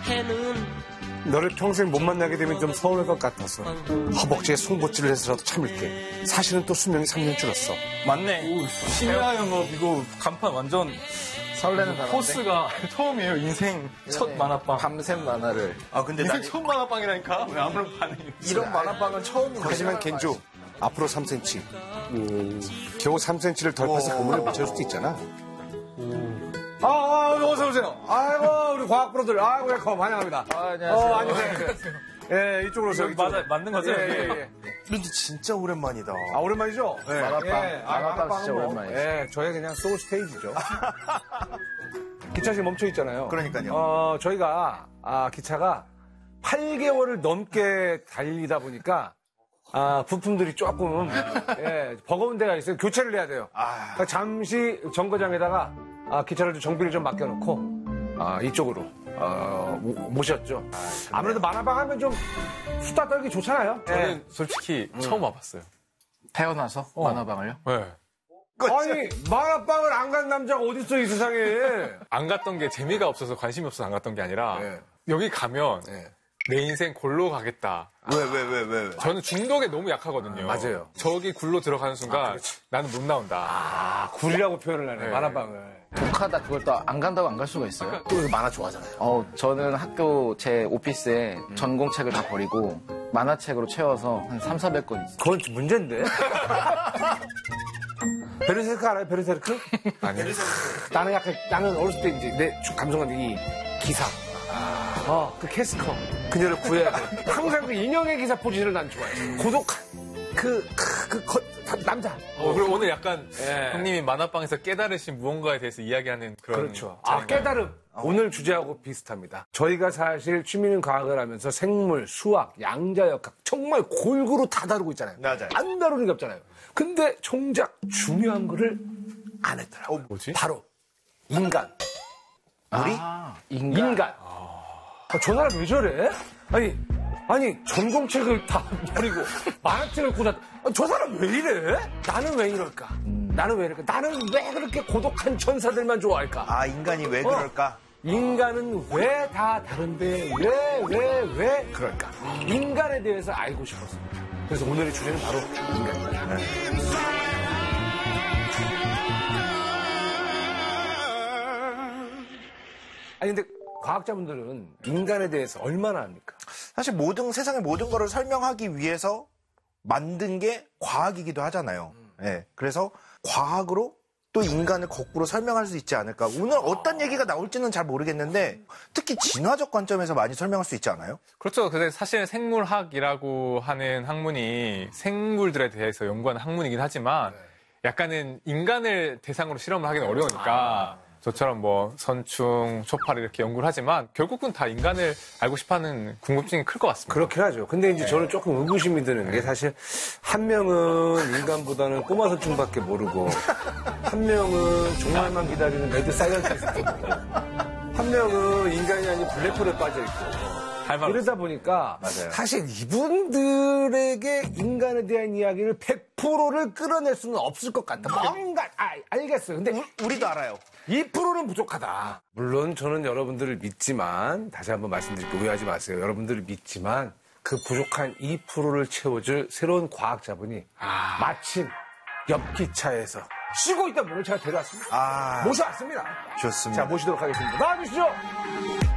너를 평생 못 만나게 되면 좀 서운할 것 같아서 허벅지에 송곳질을 해서라도 참을게. 사실은 또 수명이 3년 줄었어. 맞네. 심야 영업 이거 간판 완전 설레는 사람. 포스가 처음이에요. 인생 첫 만화방. 밤샘 만화를. 아, 근데 인생 첫 만화방이라니까? 왜 아무런 반응이 없어? 이런 만화방은 처음인 거야. 하지만 겐조 앞으로 3cm. 겨우 3cm를 덜 파서 고문을 못 채울 수도 있잖아. 어서 오세요. 아이고 우리 과학 프로들. 아이고 웰컴 환영합니다. 안녕하세요. 안녕하세요. 예, 이쪽으로 오세요. 맞는 거죠? 예. 근데 진짜 오랜만이다. 아, 오랜만이죠? 예. 만화방 진짜 뭐, 오랜만이죠. 예, 저희 그냥 소울 스테이지죠. 기차 지금 멈춰 있잖아요. 그러니까요. 저희가, 기차가 8개월을 넘게 달리다 보니까, 부품들이 조금, 버거운 데가 있어요. 교체를 해야 돼요. 그러니까 잠시 정거장에다가, 기차를 좀 정비를 좀 맡겨놓고, 이쪽으로, 모셨죠. 아무래도 만화방 하면 좀 수다 떨기 좋잖아요. 저는 솔직히 처음 와봤어요. 태어나서 만화방을요? 네. 아니, 만화방을 안 간 남자가 어딨어, 이 세상에. 안 갔던 게 재미가 없어서 관심이 없어서 안 갔던 게 아니라 네. 여기 가면 내 인생 골로 가겠다. 왜? 저는 중독에 너무 약하거든요. 맞아요. 저기 굴로 들어가는 순간 나는 못 나온다. 굴이라고 표현을 하네, 네. 만화방을. 독하다 그걸 또 안 간다고 안 갈 수가 있어요? 또 이거 만화 좋아하잖아요. 저는 학교 제 오피스에 전공책을 다 버리고 만화책으로 채워서 한 3,400권 있어요. 그건 좀 문제인데? 베르세르크 알아요? 베르세르크? 아니요. 나는 어렸을 때 이제 내 감성은 이 기사. 그 캐스커. 그녀를 구해야 돼. 항상 그 인형의 기사 포지션을 난 좋아해. 고독한. 남자. 그리고 오늘 약간 예. 형님이 만화방에서 깨달으신 무언가에 대해서 이야기하는 그런. 그렇죠. 깨달음. 오늘 주제하고 비슷합니다. 저희가 사실 취미는 과학을 하면서 생물, 수학, 양자역학 정말 골고루 다 다루고 있잖아요. 맞아요. 안 다루는 게 없잖아요. 근데 정작 중요한 거를 안 했더라고요. 뭐지? 바로 인간. 우리? 인간. 저 사람 왜 저래? 아니 전공책을 다 버리고 만화책을 꽂아. 저 사람 왜 이래? 나는 왜 이럴까? 나는 왜 그렇게 고독한 천사들만 좋아할까? 인간이 왜 그럴까? 인간은 왜 다 다른데 왜 그럴까? 인간에 대해서 알고 싶었습니다. 그래서 오늘의 주제는 바로 인간입니다. 근데 과학자분들은 인간에 대해서 얼마나 압니까? 사실 세상의 모든 거를 설명하기 위해서 만든 게 과학이기도 하잖아요. 그래서 과학으로 또 인간을 거꾸로 설명할 수 있지 않을까. 오늘 어떤 얘기가 나올지는 잘 모르겠는데 특히 진화적 관점에서 많이 설명할 수 있지 않아요? 그렇죠. 근데 사실 생물학이라고 하는 학문이 생물들에 대해서 연구하는 학문이긴 하지만 약간은 인간을 대상으로 실험을 하기는 어려우니까 저처럼 뭐 선충, 초파를 이렇게 연구를 하지만 결국은 다 인간을 알고 싶어하는 궁금증이 클 것 같습니다. 그렇긴 하죠. 근데 이제 저는 조금 의구심이 드는 게 사실 한 명은 인간보다는 꼬마 선충밖에 모르고 한 명은 종말만 기다리는 매드 사이언티스트 한 명은 인간이 아닌 블랙홀에 빠져있고 이러다 보니까 맞아요. 사실 이분들에게 인간에 대한 이야기를 100%를 끌어낼 수는 없을 것 같다. 뭔가 알겠어요. 근데 우리도 알아요. 2%는 부족하다. 물론 저는 여러분들을 믿지만 다시 한번 말씀드릴게요. 오해하지 마세요. 여러분들을 믿지만 그 부족한 2%를 채워줄 새로운 과학자분이 마침 옆 기차에서 쉬고 있던 분을 제가 데려왔습니다. 모셔왔습니다. 좋습니다. 자, 모시도록 하겠습니다. 나와주시죠.